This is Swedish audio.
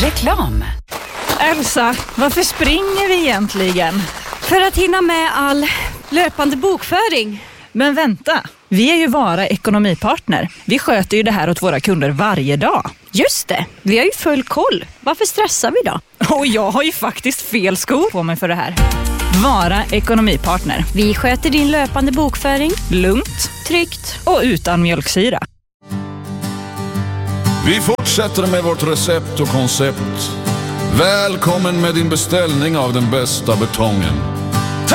Reklam. Elsa, varför springer vi egentligen? För att hinna med all löpande bokföring. Men vänta, vi är ju Vara ekonomipartner. Vi sköter ju det här åt våra kunder varje dag. Just det, vi har ju full koll. Varför stressar vi då? Och jag har ju faktiskt fel skor på mig för det här. Vara ekonomipartner. Vi sköter din löpande bokföring. Lugnt, Tryggt. och utan mjölksyra. Vi fortsätter med vårt recept och koncept. Välkommen med din beställning av den bästa betongen.